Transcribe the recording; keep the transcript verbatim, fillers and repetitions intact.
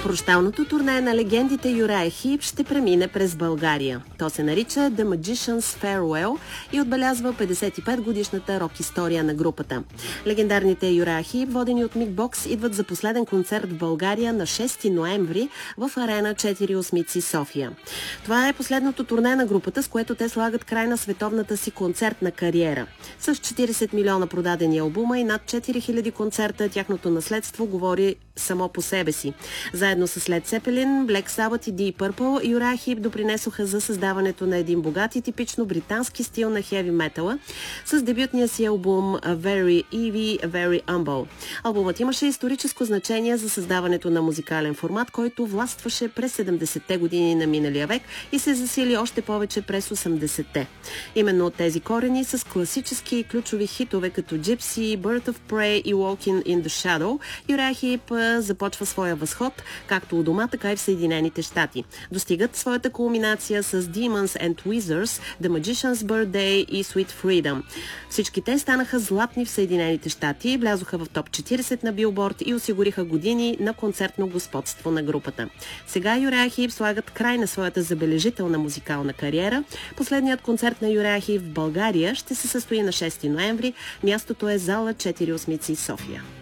Прощалното турне на легендите Юрая Хип ще премине през България. То се нарича The Magician's Farewell и отбелязва петдесет и пет годишната рок история на групата. Легендарните Юрая Хип, водени от Мик Бокс, идват за последен концерт в България на шести ноември в Арена четири осмици София. Това е последното турне на групата, с което те слагат край на световната си концертна кариера. С четиридесет милиона продадени албума и над четири хиляди концерта, тяхното наследство говори само по себе си. Заедно с Led Zeppelin, Black Sabbath и Deep Purple, Юрая Хип допринесоха за създаването на един богат и типично британски стил на хеви метала с дебютния си албум Very Evie, Very Humble. Албумът имаше историческо значение за създаването на музикален формат, който властваше през седемдесетте години на миналия век и се засили още повече през осемдесетте. Именно от тези корени с класически и ключови хитове като Gypsy, Bird of Prey и Walking in the Shadow, Юрая Хип започва своя възход както у дома, така и в Съединените щати. Достигат своята кулминация с Demons and Wizards, The Magician's Birthday и Sweet Freedom. Всички те станаха златни в Съединените щати, влязоха в топ четиридесет на Билборд и осигуриха години на концертно господство на групата. Сега Юрая Хип слагат край на своята забележителна музикална кариера. Последният концерт на Юрая Хип в България ще се състои на шести ноември. Мястото е зала четири осмици София.